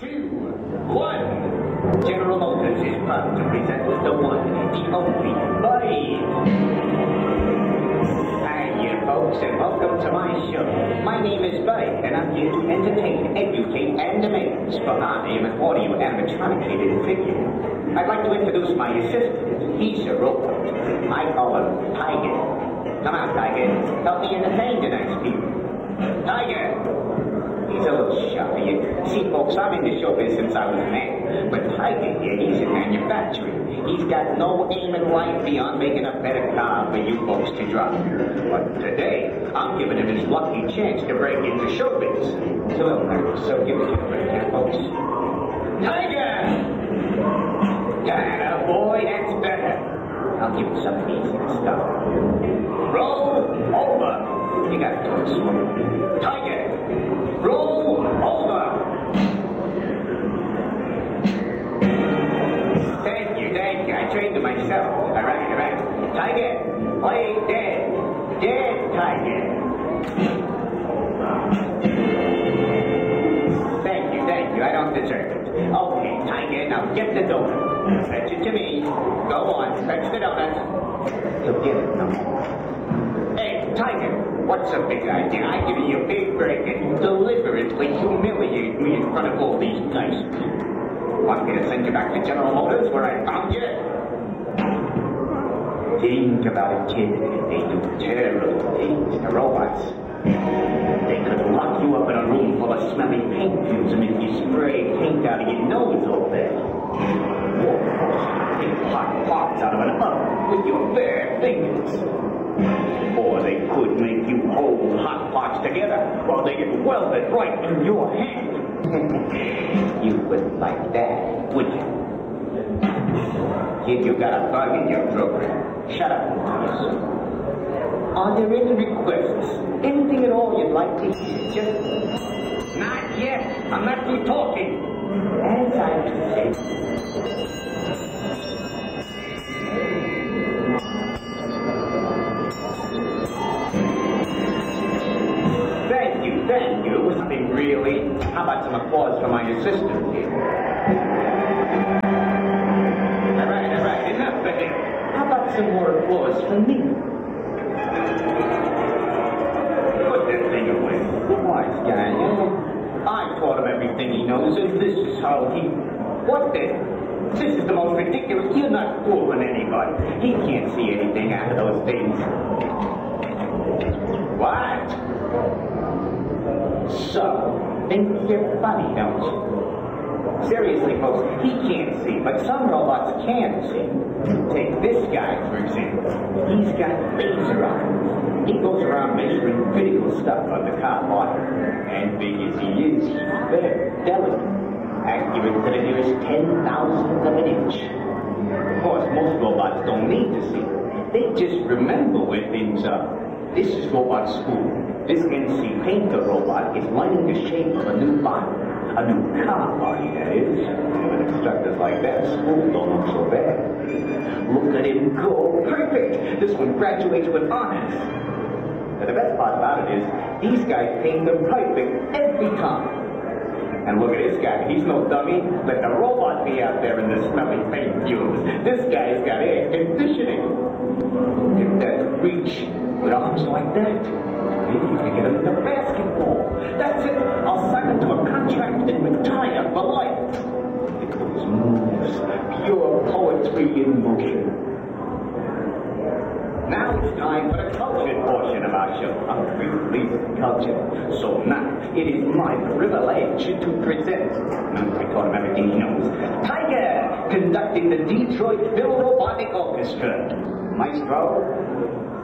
2, 1. General Motors is proud to present the one, the only, Buddy. Hi, you folks, and welcome to my show. My name is Buddy, and I'm here to entertain, educate, and amaze. For I am an audio animatronicated figure. I'd like to introduce my assistant. He's a robot. I call him Tiger. Come on, Tiger. Help me entertain tonight's people. Tiger! He's a little shy. See, folks, I'm in the show biz since I was an ant. But Tiger here, he's in manufacturing. He's got no aim in life beyond making a better car for you folks to drive. But today, I'm giving him his lucky chance to break into showbiz. So give it a break here, folks. Tiger! Boy, that's better. I'll give you something easy to start. Roll over. You gotta do it slow. Tiger! Roll over! Thank you. I trained it myself. All right. Tiger, play dead. Dead, Tiger. Thank you. I don't deserve it. Okay, Tiger, now get the donut. Fetch it to me. Go on, fetch the donut. You'll get it, no more. Hey, Tiger, what's a big idea? I give you a big break and deliberately humiliate me in front of all these nice people. Want me to send you back to General Motors where I found you? Think about it, kid. They do terrible things to robots. They could lock you up in a room full of smelly paint fumes and make you spray paint out of your nose all day. Or take hot parts out of an oven with your bare fingers. Or they could make you hold hot parts together while they get welded right in your hand. You wouldn't like that, would you? Kid, you got a bug in your program. Shut up and listen. Are there any requests? Anything at all you'd like to hear? Just... Not yet. I'm not through talking. As I say... Thank you. It was nothing really. How about some applause for my assistant here? All right. Enough of him. How about some more applause for me? Put that thing away. Wise guy, I taught him everything he knows, and this is how he... What then? This is the most ridiculous... You're not fooling anybody. He can't see anything out of those things. What? So, think you're funny, don't you? Seriously, folks, he can't see, but some robots can see. Take this guy, for example. He's got laser eyes. He goes around measuring critical stuff on the car body. And big as he is, he's very delicate. Accurate to the nearest 10,000th of an inch. Of course, most robots don't need to see. They just remember where things are. This is robot school. This NC Painter robot is learning the shape of a new body. A new car body, that is. With instructors like that, school don't look so bad. Look at him go. Perfect! This one graduates with honors. But the best part about it is, these guys paint them perfect every time. And look at this guy. He's no dummy. Let the robot be out there in the smelly paint fumes. This guy's got air conditioning. Look at that reach. With arms like that, maybe you can get him into basketball. That's it. I'll sign him to a contract and retire for life. It was moves, pure poetry in motion. Now it's time for the cultured portion of our show. I'm really cultured. So now, it is my privilege to present, I taught him everything he knows, Tiger, conducting the Detroit Phil Robotic Orchestra. Maestro.